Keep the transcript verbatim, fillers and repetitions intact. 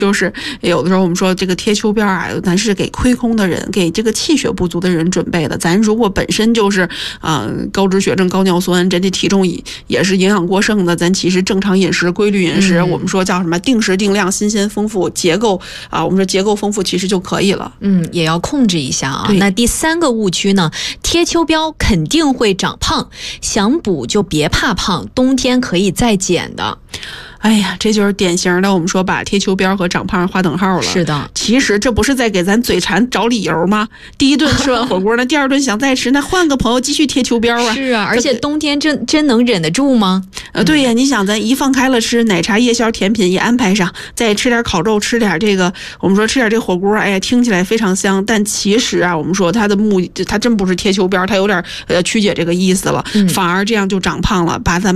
就是有的时候我们说这个贴秋膘啊，咱是给亏空的人，给这个气血不足的人准备的。咱如果本身就是啊、呃、高脂血症、高尿酸，这这体重也也是营养过剩的，咱其实正常饮食、规律饮食，嗯、我们说叫什么定时定量、新鲜丰富、结构啊，我们说结构丰富其实就可以了。 嗯，也要控制一下啊。那第三个误区呢，贴秋膘肯定会长胖，想补就别怕胖，冬天可以再减的。 哎呀，这就是典型的我们说把贴秋膘和长胖划等号了。 是的， 其实这不是在给咱嘴馋找理由吗？第一顿吃完火锅，那第二顿想再吃，那换个朋友继续贴秋膘啊。 是啊，而且冬天真真能忍得住吗？ 呃，对呀，你想咱一放开了吃，奶茶、夜宵、甜品也安排上，再吃点烤肉，吃点这个，我们说吃点这火锅，哎呀，听起来非常香，但其实啊，我们说它的目的，它真不是贴秋膘，它有点呃曲解这个意思了，嗯、反而这样就长胖了，把咱们